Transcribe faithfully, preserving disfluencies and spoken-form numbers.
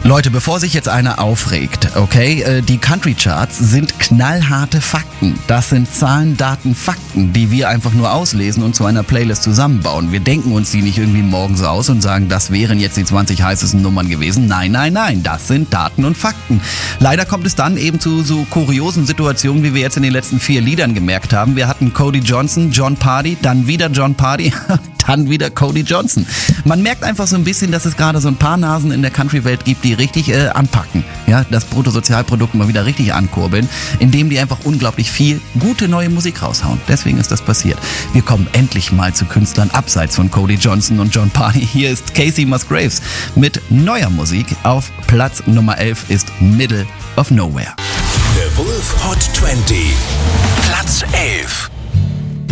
Leute, bevor sich jetzt einer aufregt, okay, äh, die Country Charts sind knallharte Fakten. Das sind Zahlen, Daten, Fakten, die wir einfach nur auslesen und zu einer Playlist zusammenbauen. Wir denken uns die nicht irgendwie morgens aus und sagen, das wären jetzt die zwanzig heißesten Nummern gewesen. Nein, nein, nein, das sind Daten und Fakten. Leider kommt es dann eben zu so kuriosen Situationen, wie wir jetzt in den letzten vier Liedern gemerkt haben. Wir hatten Cody Johnson, Jon Pardi, dann wieder Jon Pardi, dann wieder Cody Johnson. Man merkt einfach so ein bisschen, dass es gerade so ein paar Nasen in der Country-Welt gibt, die richtig äh, anpacken, ja, das Bruttosozialprodukt mal wieder richtig ankurbeln, indem die einfach unglaublich viel gute neue Musik raushauen. Deswegen ist das passiert. Wir kommen endlich mal zu Künstlern abseits von Cody Johnson und Jon Pardi. Hier ist Kacey Musgraves mit neuer Musik. Auf Platz Nummer elf ist Middle of Nowhere. The Wolf Hot zwanzig, Platz elf.